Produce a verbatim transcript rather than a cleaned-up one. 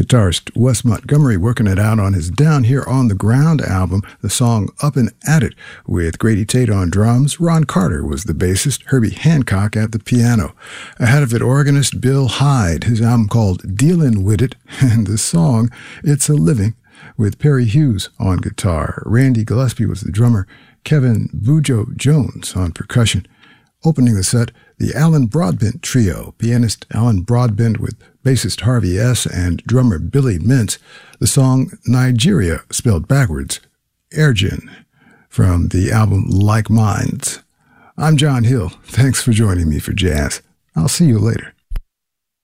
guitarist Wes Montgomery working it out on his Down Here on the Ground album, the song Up and At It, with Grady Tate on drums. Ron Carter was the bassist, Herbie Hancock at the piano. Ahead of it, organist Bill Hyde, his album called Dealin' With It, and the song It's a Living, with Perry Hughes on guitar. Randy Gillespie was the drummer, Kevin Bujo Jones on percussion. Opening the set, the Alan Broadbent Trio, pianist Alan Broadbent with bassist Harvey S. and drummer Billy Mintz, the song Nigeria, spelled backwards, Ergin, from the album Like Minds. I'm John Hill. Thanks for joining me for jazz. I'll see you later.